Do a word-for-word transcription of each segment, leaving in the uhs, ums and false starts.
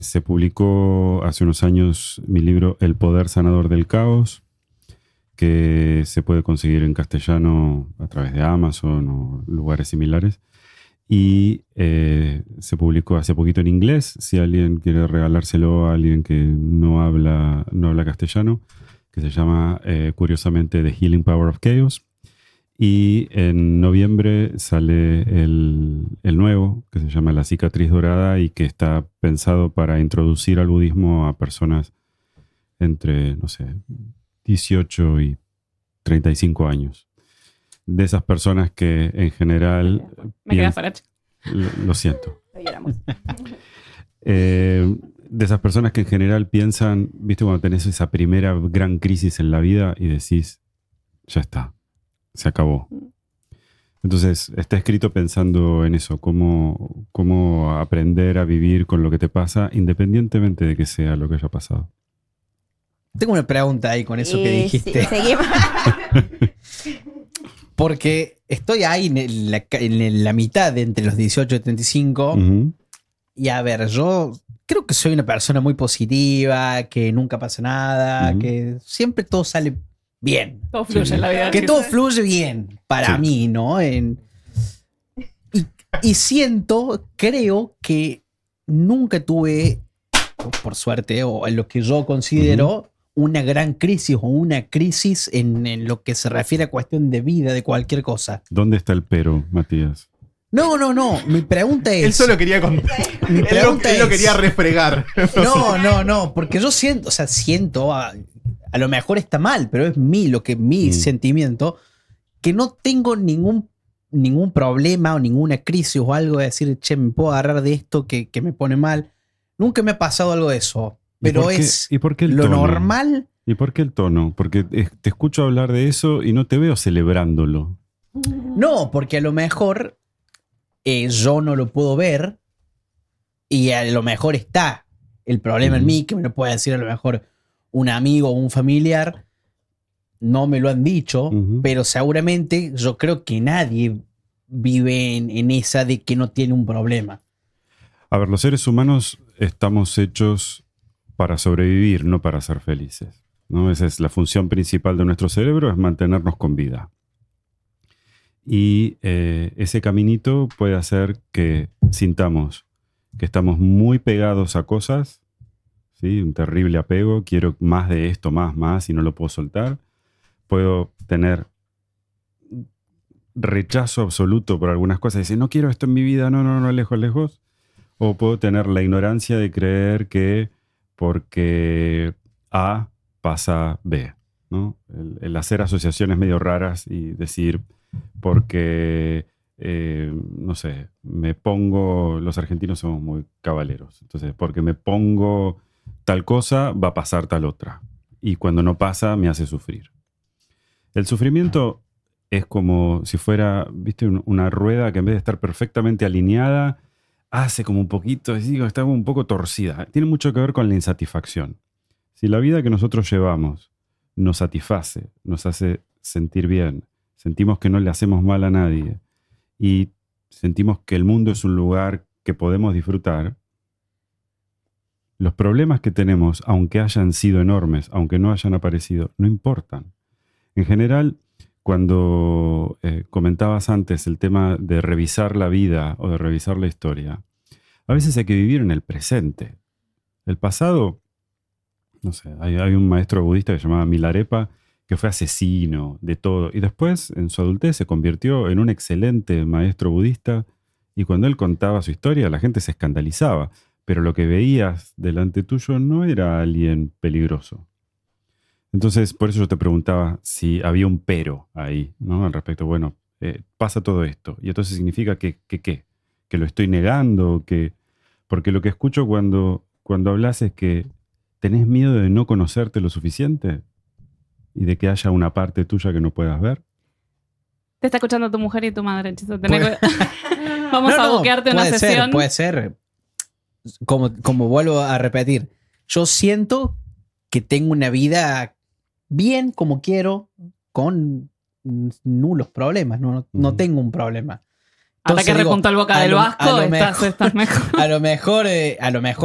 se publicó hace unos años mi libro El poder sanador del caos, que se puede conseguir en castellano a través de Amazon o lugares similares. Y eh, se publicó hace poquito en inglés, si alguien quiere regalárselo a alguien que no habla, no habla castellano, que se llama, eh, curiosamente, The Healing Power of Chaos. Y en noviembre sale el, el nuevo, que se llama La cicatriz dorada, y que está pensado para introducir al budismo a personas entre, no sé, dieciocho y treinta y cinco años. De esas personas que en general... Me queda para lo, lo siento. eh, de esas personas que en general piensan, viste, cuando tenés esa primera gran crisis en la vida y decís, ya está, se acabó. Entonces está escrito pensando en eso, cómo, cómo aprender a vivir con lo que te pasa, independientemente de que sea lo que haya pasado. Tengo una pregunta ahí con eso Eh, que dijiste. sí, seguimos. Porque estoy ahí en la, en la mitad de entre los dieciocho y treinta y cinco. Uh-huh. Y a ver, yo creo que soy una persona muy positiva, que nunca pasa nada, Uh-huh. que siempre todo sale bien. Todo fluye Sí. en la vida. Que chicos. todo fluye bien para Sí. mí, ¿no? En- y, y siento, creo que nunca tuve, por suerte, o en lo que yo considero una gran crisis o una crisis en, en lo que se refiere a cuestión de vida, de cualquier cosa. ¿Dónde está el pero, Matías? No, no, no. Mi pregunta es... Él solo quería contar. Mi Él, lo, pregunta él lo es- quería refregar. No, no, no, porque yo siento, o sea, siento, a, a lo mejor está mal, pero es mi, lo que mi Mm. sentimiento, que no tengo ningún, ningún problema o ninguna crisis o algo de decir, che, me puedo agarrar de esto que, que me pone mal. Nunca me ha pasado algo de eso, ¿Y pero por qué- es ¿y por qué el lo tono? normal. ¿Y por qué el tono? Porque eh, te escucho hablar de eso y no te veo celebrándolo. No, porque a lo mejor eh, yo no lo puedo ver y a lo mejor está el problema en Ujú. mí, que me lo puede decir a lo mejor un amigo o un familiar. No me lo han dicho, Ujú. pero seguramente yo creo que nadie vive en, en esa de que no tiene un problema. A ver, los seres humanos estamos hechos para sobrevivir, no para ser felices, ¿no? Esa es la función principal de nuestro cerebro, es mantenernos con vida. Y eh, ese caminito puede hacer que sintamos que estamos muy pegados a cosas, ¿sí? Un terrible apego, quiero más de esto, más, más, y no lo puedo soltar. Puedo tener rechazo absoluto por algunas cosas, decir, no quiero esto en mi vida, no, no, no, lejos, lejos. O puedo tener la ignorancia de creer que porque A pasa B, ¿no? El, el hacer asociaciones medio raras y decir, porque, eh, no sé, me pongo, los argentinos somos muy caballeros, entonces, porque me pongo tal cosa, va a pasar tal otra. Y cuando no pasa, me hace sufrir. El sufrimiento es como si fuera, viste, un- una rueda que en vez de estar perfectamente alineada, hace como un poquito, digo, está como un poco torcida. Tiene mucho que ver con la insatisfacción. Si la vida que nosotros llevamos nos satisface, nos hace sentir bien, sentimos que no le hacemos mal a nadie y sentimos que el mundo es un lugar que podemos disfrutar, los problemas que tenemos, aunque hayan sido enormes, aunque no hayan aparecido, no importan. En general, cuando eh, comentabas antes el tema de revisar la vida o de revisar la historia, a veces hay que vivir en el presente. El pasado, no sé, hay, hay un maestro budista que se llamaba Milarepa, que fue asesino de todo, y después en su adultez se convirtió en un excelente maestro budista, y cuando él contaba su historia la gente se escandalizaba, pero lo que veías delante tuyo no era alguien peligroso. Entonces, por eso yo te preguntaba si había un pero ahí, ¿no? Al respecto, bueno, eh, pasa todo esto. Y entonces significa que, que, ¿qué? Que lo estoy negando, que... Porque lo que escucho cuando, cuando hablas es que tenés miedo de no conocerte lo suficiente y de que haya una parte tuya que no puedas ver. Te está escuchando tu mujer y tu madre, Chizo. Tenés Puede- que- Vamos No, a no, buquearte una puede sesión. Ser, puede ser. Como, como vuelvo a repetir, yo siento que tengo una vida bien como quiero, con nulos problemas. No, no, no Ujú. tengo un problema. Ahora que Entonces digo, repuntó el boca a del lo- Vasco, a lo estás, mejor- estás mejor. A lo mejor, eh, a lo mejor eh,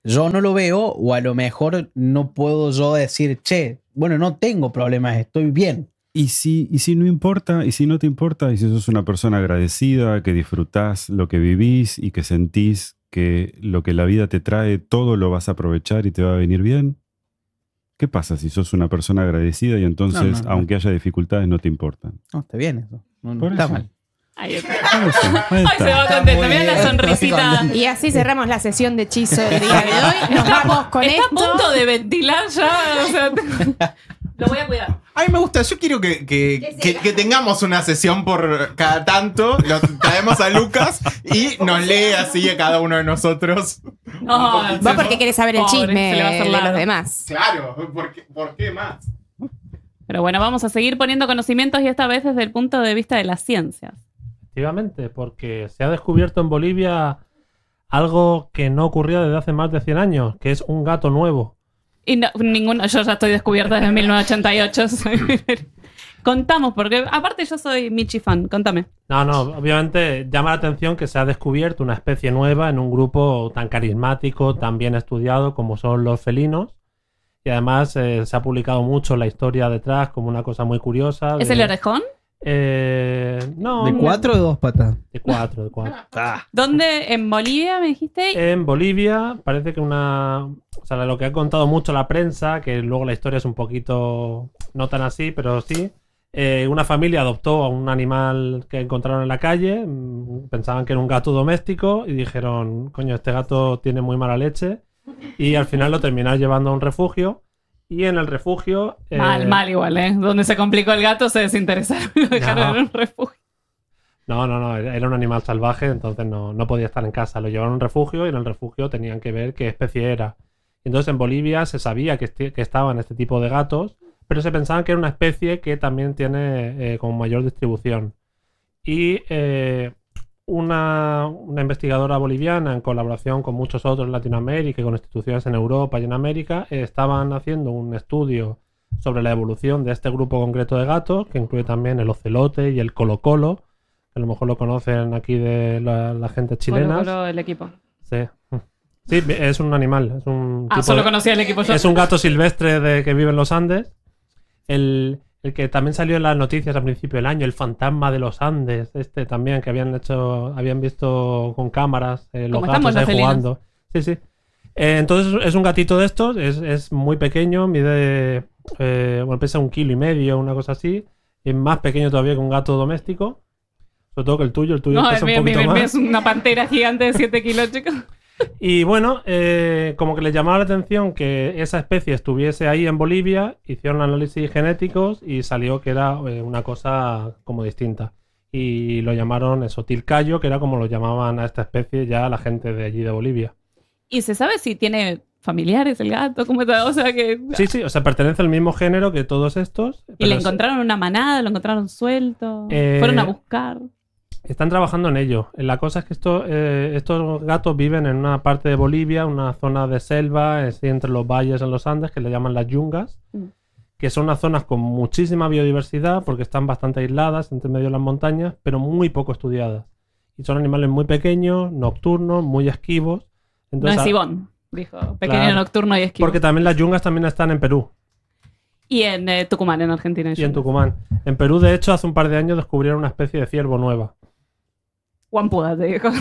yo no lo veo, o a lo mejor no puedo yo decir, che, bueno, no tengo problemas, estoy bien. Y si, y si no importa, y si no te importa, y si sos una persona agradecida, que disfrutás lo que vivís y que sentís que lo que la vida te trae, todo lo vas a aprovechar y te va a venir bien, ¿qué pasa si sos una persona agradecida y entonces, No, no, no. aunque haya dificultades, no te importan? No, está bien eso. No, no Por está eso. mal. Ahí está. Ahí está, ahí Ay, está. se va Está contento. muy Mira la bien. sonrisita. Y así cerramos la sesión de hechizo del día de hoy. Nos vamos con Está esto. a punto de ventilar ya. O sea, lo voy a cuidar. A mí me gusta, yo quiero que, que, que, que tengamos una sesión por cada tanto, lo traemos a Lucas y nos lee así a cada uno de nosotros. No, Vos porque querés saber el Pobre, chisme se le va a hacer de los largo. demás. Claro, ¿por qué, por qué más? Pero bueno, vamos a seguir poniendo conocimientos y esta vez desde el punto de vista de las ciencias. Efectivamente, porque se ha descubierto en Bolivia algo que no ocurría desde hace más de cien años, que es un gato nuevo. Y no, ninguno, yo ya estoy descubierta desde mil novecientos ochenta y ocho. soy- Contamos, porque aparte yo soy Michi fan, contame. No, no, obviamente llama la atención que se ha descubierto una especie nueva en un grupo tan carismático, tan bien estudiado como son los felinos. Y además eh, se ha publicado mucho la historia detrás como una cosa muy curiosa. ¿Es de- el orejón? Eh, no, ¿De cuatro o de dos patas? De cuatro, de cuatro. Ah, ¿Dónde? ¿En Bolivia me dijiste? En Bolivia parece que una... O sea, lo que ha contado mucho la prensa, que luego la historia es un poquito... No tan así, pero sí. Eh, una familia adoptó a un animal que encontraron en la calle. mm, Pensaban que era un gato doméstico y dijeron, coño, este gato tiene muy mala leche. Y al final lo terminaron llevando a un refugio. Y en el refugio... eh, Mal, mal igual, ¿eh? Donde se complicó el gato se desinteresaron y lo dejaron No. en un refugio. No, no, no, era un animal salvaje, entonces no, no podía estar en casa. Lo llevaron a un refugio y en el refugio tenían que ver qué especie era. Entonces en Bolivia se sabía que, esti- que estaban este tipo de gatos, pero se pensaban que era una especie que también tiene eh, como mayor distribución. Y eh, una, una investigadora boliviana, en colaboración con muchos otros en Latinoamérica y con instituciones en Europa y en América, eh, estaban haciendo un estudio sobre la evolución de este grupo concreto de gatos, que incluye también el ocelote y el colocolo, que a lo mejor lo conocen aquí de la, la gente chilena. Colo, Colo, el equipo. Sí. Sí, es un animal. Es un Ah, tipo solo de- conocía el equipo yo. es un gato silvestre de, que vive en los Andes. El, el que también salió en las noticias al principio del año, el fantasma de los Andes, este también, que habían hecho, habían visto con cámaras eh, los Como gatos estamos ahí los felinos. jugando. Sí, sí. Eh, entonces es un gatito de estos, es, es muy pequeño, mide, eh, bueno, pesa un kilo y medio, una cosa así. Es más pequeño todavía que un gato doméstico. Sobre todo que el tuyo, el tuyo No, pesa el mío, un el poquito mío más. es una pantera gigante de siete kilos, chicos. Y bueno, eh, como que les llamaba la atención que esa especie estuviese ahí en Bolivia, hicieron análisis genéticos y salió que era eh, una cosa como distinta. Y lo llamaron eso, tilcayo, que era como lo llamaban a esta especie ya la gente de allí de Bolivia. ¿Y se sabe si tiene familiares el gato? ¿Cómo está? O sea que... Sí, sí, o sea, pertenece al mismo género que todos estos. ¿Y pero le es- encontraron una manada? ¿Lo encontraron suelto? Eh, ¿Fueron a buscar? Están trabajando en ello. La cosa es que esto, eh, estos gatos viven en una parte de Bolivia, una zona de selva, así entre los valles en los Andes, que le llaman las yungas, Mm. que son unas zonas con muchísima biodiversidad porque están bastante aisladas entre medio de las montañas, pero muy poco estudiadas. Y son animales muy pequeños, nocturnos, muy esquivos. No Entonces, es a- Ivonne, dijo. Pequeño, Claro. nocturno y esquivo. porque también las yungas también están en Perú Y en eh, Tucumán, en Argentina. y en Tucumán. En Perú, de hecho, hace un par de años descubrieron una especie de ciervo nueva. Guampuda, te dijo.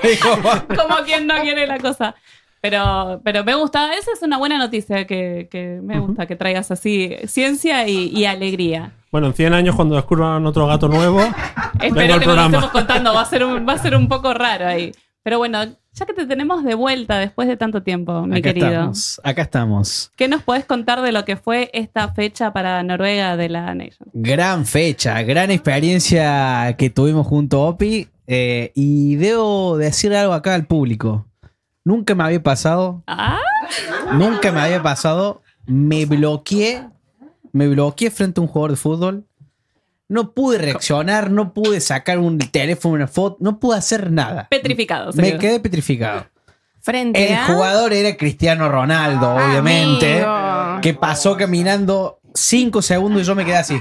Como quien no quiere la cosa. Pero, pero me gusta, esa es una buena noticia que, que me gusta que traigas así ciencia y, y alegría. Bueno, en cien años, cuando descubran otro gato nuevo, vengo Espero al que nos lo programa. estemos contando, va a, ser un, va a ser un poco raro ahí. Pero bueno, ya que te tenemos de vuelta después de tanto tiempo, mi acá querido, estamos, acá estamos. ¿qué nos podés contar de lo que fue esta fecha para Noruega de la Nation? Gran fecha, gran experiencia que tuvimos junto a Opi. eh, y debo decir algo acá al público. Nunca me había pasado, Ah, nunca me había pasado. Me bloqueé, me bloqueé frente a un jugador de fútbol. No pude reaccionar, no pude sacar un teléfono, una foto, no pude hacer nada. petrificado. Me señor. quedé petrificado. Frente El a... jugador era Cristiano Ronaldo, obviamente. Amigo. Que pasó caminando cinco segundos y yo me quedé así.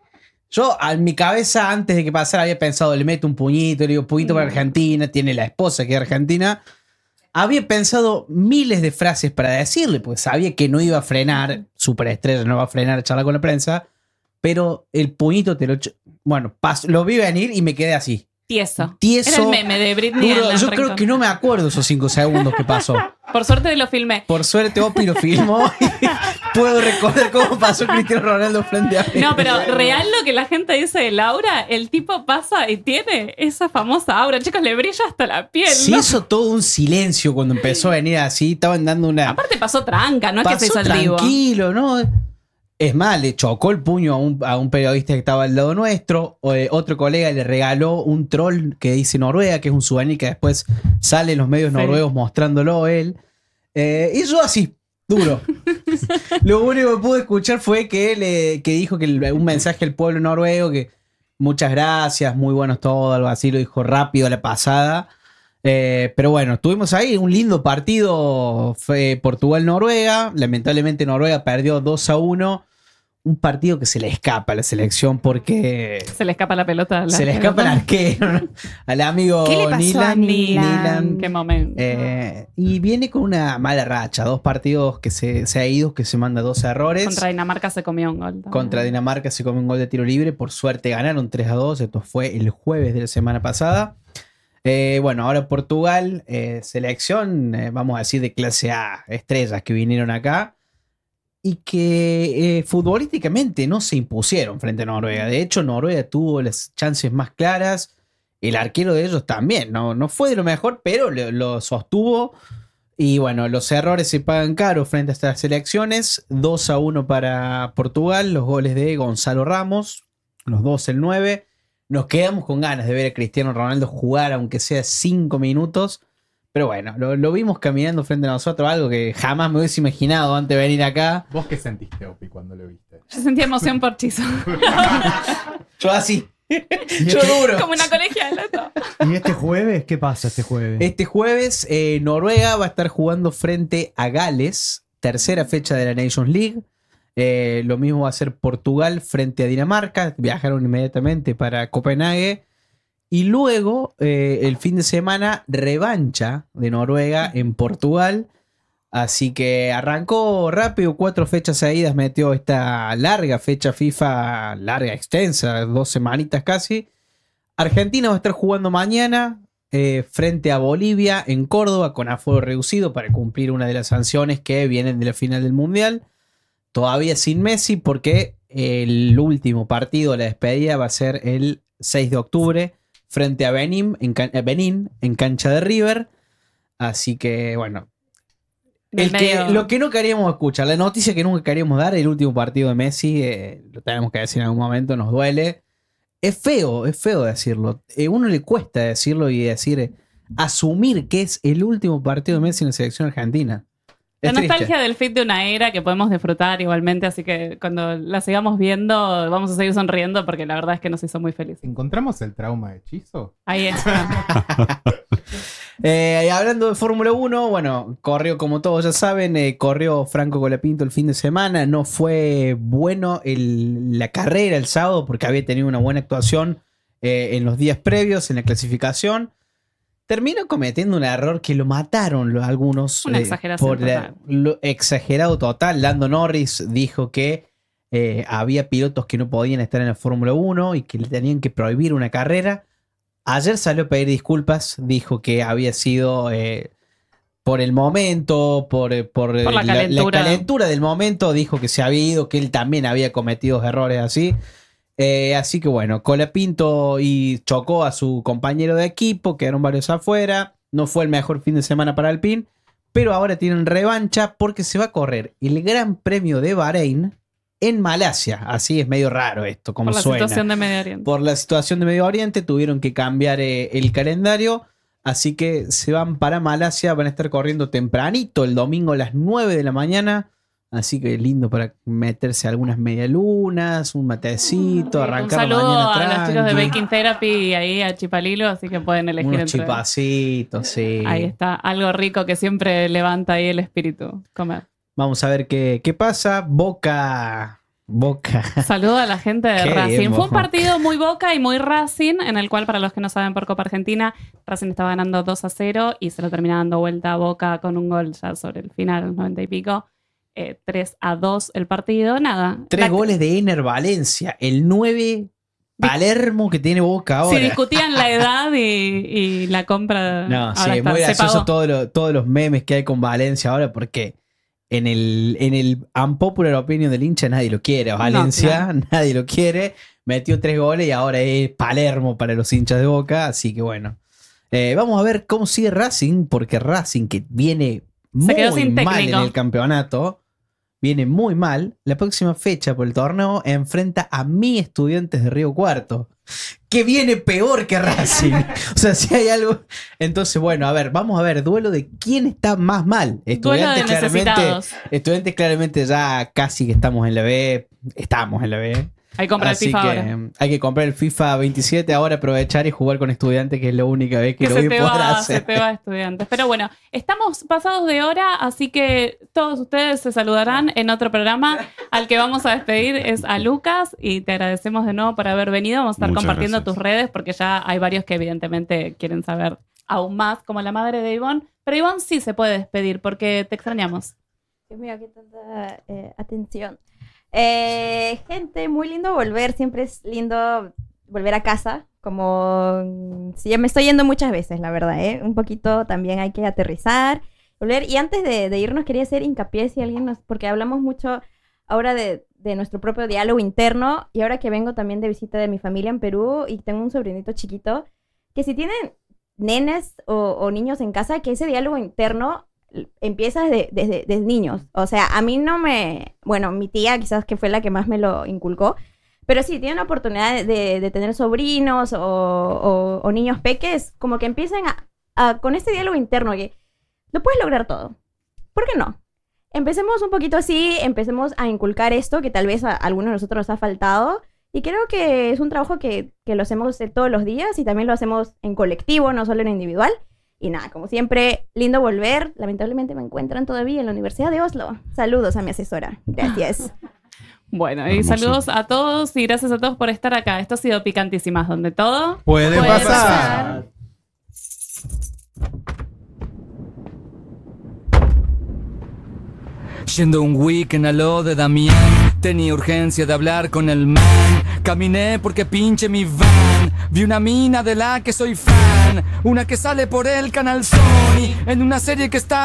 Yo, en mi cabeza, antes de que pasara, había pensado, le meto un puñito, le digo, puñito para Argentina, tiene la esposa que es argentina. había pensado miles de frases para decirle, porque sabía que no iba a frenar, superestrella no va a frenar a charlar con la prensa, pero el puñito te lo... ch- Bueno, pas- lo vi venir y me quedé así. Tieso. Tieso. Era el meme de Britney. Duro, en la yo creo Rincón. que no me acuerdo esos cinco segundos que pasó. Por suerte lo filmé. Por suerte, Opi lo filmó y puedo recordar cómo pasó Cristiano Ronaldo frente a mí. No, pero real lo que la gente dice de Laura, el tipo pasa y tiene esa famosa aura. Chicos, le brilla hasta la piel. Se ¿no? hizo todo un silencio cuando empezó a venir así. Estaban dando una. Aparte pasó tranca, no es que se Pasó hizo el vivo. tranquilo, ¿no? Es más, le chocó el puño a un, a un periodista que estaba al lado nuestro. O, eh, otro colega le regaló un troll que dice Noruega, que es un souvenir que después sale en los medios Sí. noruegos mostrándolo él. Eh, y yo así, duro. Lo único que pude escuchar fue que, le, que dijo que el- un mensaje al pueblo noruego, que muchas gracias, muy buenos todos, algo así, lo dijo rápido a la pasada. Eh, pero bueno, estuvimos ahí, un lindo partido, fue Portugal-Noruega. Lamentablemente Noruega perdió dos a uno. Un partido que se le escapa a la selección porque Se le escapa la pelota. la se le escapa el arquero, ¿no? Al amigo ¿Qué le pasó a Nilan. Nilan? Nilan. Qué momento. Eh, y viene con una mala racha, dos partidos que se, se ha ido, que se manda dos errores. Contra Dinamarca se comió un gol. también. Contra Dinamarca se come un gol de tiro libre. Por suerte ganaron tres a dos. Esto fue el jueves de la semana pasada. Eh, bueno, ahora Portugal, eh, selección, eh, vamos a decir, de clase A, estrellas que vinieron acá y que eh, futbolísticamente no se impusieron frente a Noruega. De hecho, Noruega tuvo las chances más claras. El arquero de ellos también, no, no fue de lo mejor, pero lo, lo sostuvo. Y bueno, los errores se pagan caro frente a estas selecciones. dos a uno para Portugal, los goles de Gonzalo Ramos, los dos el nueve. Nos quedamos con ganas de ver a Cristiano Ronaldo jugar, aunque sea cinco minutos. Pero bueno, lo, lo vimos caminando frente a nosotros, algo que jamás me hubiese imaginado antes de venir acá. ¿Vos qué sentiste, Opi, cuando lo viste? Yo sentí emoción por Chizo. Yo así, ¿Y yo este, duro. Como una colegiala. ¿no? ¿Y este jueves? ¿Qué pasa este jueves? Este jueves, eh, Noruega va a estar jugando frente a Gales, tercera fecha de la Nations League. Eh, lo mismo va a ser Portugal frente a Dinamarca. Viajaron inmediatamente para Copenhague. Y luego, eh, el fin de semana, revancha de Noruega en Portugal. Así que arrancó rápido, cuatro fechas seguidas, metió esta larga fecha FIFA, larga, extensa, dos semanitas casi. Argentina va a estar jugando mañana eh, frente a Bolivia en Córdoba con aforo reducido para cumplir una de las sanciones que vienen de la final del Mundial. Todavía sin Messi porque el último partido, la despedida, va a ser el seis de octubre frente a Benín en, can- eh, Benín, en cancha de River. Así que bueno, el que, medio- lo que no queríamos escuchar, la noticia que nunca queríamos dar, el último partido de Messi, eh, lo tenemos que decir en algún momento, nos duele. Es feo, es feo decirlo. A uno le cuesta decirlo y decir, eh, asumir que es el último partido de Messi en la selección argentina. La Es triste. nostalgia del fit de una era que podemos disfrutar igualmente, así que cuando la sigamos viendo vamos a seguir sonriendo porque la verdad es que nos hizo muy felices. ¿Encontramos el trauma de hechizo? Ahí está. Eh, y hablando de Fórmula uno, bueno, corrió como todos ya saben, eh, corrió Franco Colapinto el fin de semana. No fue bueno el- la carrera el sábado porque había tenido una buena actuación eh, en los días previos en la clasificación. Terminó cometiendo un error que lo mataron los- algunos. Una eh, exageración por la- total. lo exagerado total. Lando Norris dijo que eh, había pilotos que no podían estar en la Fórmula uno y que le tenían que prohibir una carrera. Ayer salió a pedir disculpas, dijo que había sido eh, por el momento, por, eh, por, eh, Por la calentura. calentura del momento, dijo que se había ido, que él también había cometido errores así. Eh, así que bueno, Colapinto y chocó a su compañero de equipo, quedaron varios afuera. No fue el mejor fin de semana para Alpine, pero ahora tienen revancha porque se va a correr el Gran Premio de Bahrein en Malasia. Así es medio raro esto, como Por la suena. situación de Medio Oriente. Por la situación de Medio Oriente tuvieron que cambiar eh, el calendario, así que se van para Malasia, van a estar corriendo tempranito el domingo a las nueve de la mañana, así que lindo para meterse algunas medialunas, un matecito, Un arrancar la saludo mañana a los chicos de tranqui, Baking Therapy y ahí a Chipalilo, así que pueden elegir unos entre. chipacitos, sí. Ahí está, algo rico que siempre levanta ahí el espíritu. Comer. Vamos a ver qué, qué pasa. Boca Boca. Saludo a la gente de Qué Racing. bien, Fue un Boca. partido muy Boca y muy Racing, en el cual, para los que no saben, por Copa Argentina, Racing estaba ganando dos a cero y se lo termina dando vuelta a Boca con un gol ya sobre el final, los noventa y pico. Eh, tres a dos el partido. Nada. Tres La- goles de Ener Valencia. El nueve Palermo que tiene Boca ahora. Si discutían la edad y, y la compra. No, ahora sí, es está, muy se gracioso pagó. todo lo- todos los memes que hay con Valencia ahora porque en el, en el unpopular opinion del hincha nadie lo quiere. Valencia, claro. nadie lo quiere. Metió tres goles y ahora es Palermo para los hinchas de Boca. Así que bueno. Eh, vamos a ver cómo sigue Racing, porque Racing, que viene muy quedó sin mal técnico. en el campeonato, viene muy mal. La próxima fecha por el torneo enfrenta a mi Estudiantes de Río Cuarto, que viene peor que Racing. O sea, si hay algo. Entonces, bueno, a ver, vamos a ver, duelo de quién está más mal. Duelo de Estudiantes claramente, necesitados. Estudiantes claramente ya casi que estamos en la B. Estamos en la B. Hay que comprar el Así FIFA que ahora. eh, hay que comprar el FIFA veintisiete ahora, aprovechar y jugar con Estudiantes, que es la única vez que, Que lo se voy te, a poder va, hacer. se te va, estudiantes. Pero bueno, estamos pasados de hora, así que todos ustedes se saludarán en otro programa. Al que vamos a despedir es a Lucas y te agradecemos de nuevo por haber venido. Vamos a estar Muchas compartiendo gracias. tus redes porque ya hay varios que evidentemente quieren saber aún más, como la madre de Ivonne. Pero Ivonne sí se puede despedir porque te extrañamos. Dios mío, qué tanta eh, atención. Eh, gente, muy lindo volver. Siempre es lindo volver a casa. Como mm, si ya me estoy yendo muchas veces, la verdad, ¿eh? Un poquito también hay que aterrizar, volver. Y antes de, de irnos, quería hacer hincapié si alguien nos. Porque hablamos mucho ahora de, de nuestro propio diálogo interno. Y ahora que vengo también de visita de mi familia en Perú y tengo un sobrinito chiquito, que si tienen nenes o, o niños en casa, que ese diálogo interno empieza desde, desde, desde niños. O sea, a mí no me... Bueno, mi tía quizás que fue la que más me lo inculcó, pero sí, tienen la oportunidad de, de, de tener sobrinos o, o, o niños peques, como que empiecen a, a, con este diálogo interno que lo puedes lograr todo. ¿Por qué no? Empecemos un poquito así, empecemos a inculcar esto que tal vez a, a algunos de nosotros nos ha faltado, y creo que es un trabajo que, que lo hacemos todos los días y también lo hacemos en colectivo, no solo en individual. Y nada, como siempre, lindo volver. Lamentablemente me encuentran todavía en la Universidad de Oslo. Saludos a mi asesora. Gracias. Bueno, y Hermoso. saludos a todos y gracias a todos por estar acá. Esto ha sido Picantísimas, donde todo Puede, puede pasar. pasar. Yendo un weekend a lo de Damián, tenía urgencia de hablar con el man. Caminé porque pinche mi van. Vi una mina de la que soy fan, una que sale por el canal Sony, en una serie que está